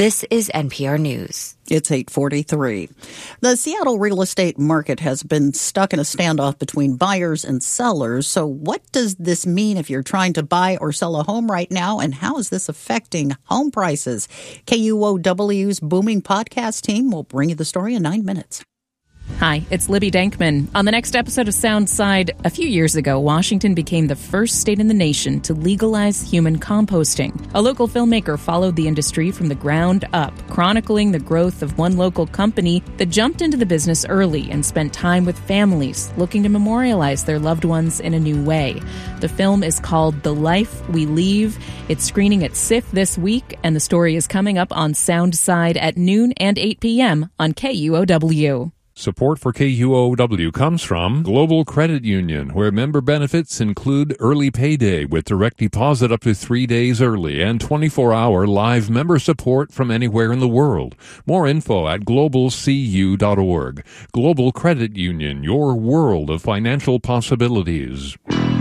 This is NPR News. It's 8:43. The Seattle real estate market has been stuck in a standoff between buyers and sellers. So what does this mean if you're trying to buy or sell a home right now? And how is this affecting home prices? KUOW's booming podcast team will bring you the story in 9 minutes. Hi, it's Libby Dankman. On the next episode of Soundside, a few years ago, Washington became the first state in the nation to legalize human composting. A local filmmaker followed the industry from the ground up, chronicling the growth of one local company that jumped into the business early and spent time with families, looking to memorialize their loved ones in a new way. The film is called The Life We Leave. It's screening at SIFF this week, and the story is coming up on Soundside at noon and 8 p.m. on KUOW. Support for KUOW comes from Global Credit Union, where member benefits include early payday with direct deposit up to 3 days early and 24-hour live member support from anywhere in the world. More info at globalcu.org. Global Credit Union, your world of financial possibilities.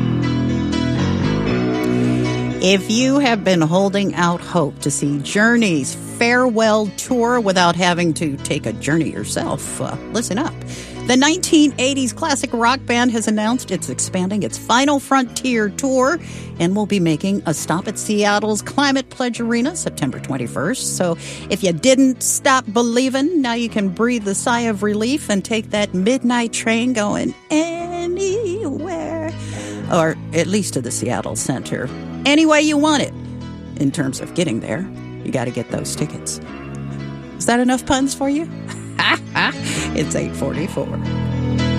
If you have been holding out hope to see Journey's farewell tour without having to take a journey yourself, listen up. The 1980s classic rock band has announced it's expanding its Final Frontier tour and will be making a stop at Seattle's Climate Pledge Arena September 21st. So if you didn't stop believing, now you can breathe a sigh of relief and take that midnight train going anywhere, or at least to the Seattle Center. Any way you want it. In terms of getting there, you got to get those tickets. Is that enough puns for you? It's 8:44.